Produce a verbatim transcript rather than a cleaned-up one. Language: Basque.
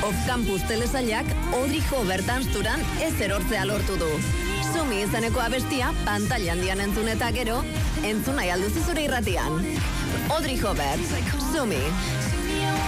off-campus telesailak Audrey Hopper dansturan ez erortzea lortu du. Sumi izeneko abestia pantaila handian entzun eta gero, entzun nahi alduzu zure irratian. Audrey Hopper, Sumi.